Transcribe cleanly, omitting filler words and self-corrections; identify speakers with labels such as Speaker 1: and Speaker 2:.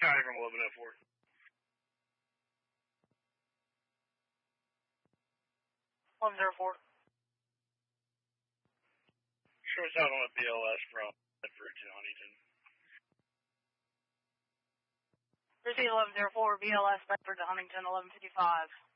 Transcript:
Speaker 1: Copy from 1104. Short out on a BLS from Bedford to Huntington.
Speaker 2: Proceed 1104, BLS Bedford to Huntington, 1155.